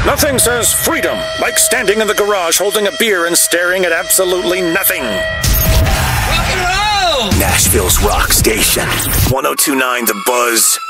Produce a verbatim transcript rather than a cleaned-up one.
Nothing says freedom like standing in the garage holding a beer and staring at absolutely nothing. Rock and roll! Nashville's rock station. one oh two point nine The Buzz.